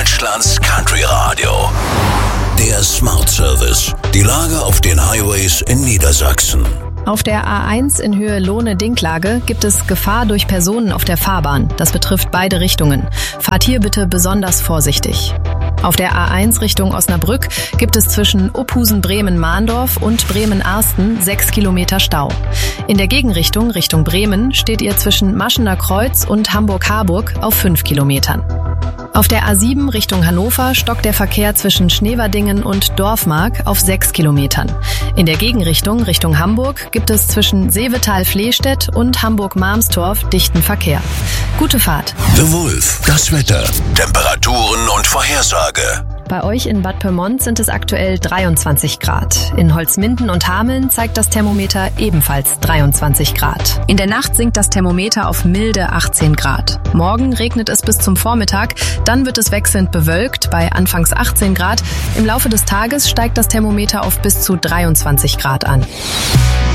Deutschlands Country Radio. Der Smart Service. Die Lage auf den Highways in Niedersachsen. Auf der A1 in Höhe Lohne-Dinklage gibt es Gefahr durch Personen auf der Fahrbahn. Das betrifft beide Richtungen. Fahrt hier bitte besonders vorsichtig. Auf der A1 Richtung Osnabrück gibt es zwischen Ophusen-Bremen-Mahndorf und Bremen-Arsten 6 Kilometer Stau. In der Gegenrichtung Richtung Bremen steht ihr zwischen Maschener Kreuz und Hamburg-Harburg auf 5 Kilometern. Auf der A7 Richtung Hannover stockt der Verkehr zwischen Schneverdingen und Dorfmark auf 6 Kilometern. In der Gegenrichtung Richtung Hamburg gibt es zwischen Seevetal-Flehstedt und Hamburg-Marmstorf dichten Verkehr. Gute Fahrt. The Wolf. Das Wetter. Temperaturen und Vorhersage. Bei euch in Bad Pyrmont sind es aktuell 23 Grad. In Holzminden und Hameln zeigt das Thermometer ebenfalls 23 Grad. In der Nacht sinkt das Thermometer auf milde 18 Grad. Morgen regnet es bis zum Vormittag, dann wird es wechselnd bewölkt bei anfangs 18 Grad. Im Laufe des Tages steigt das Thermometer auf bis zu 23 Grad an.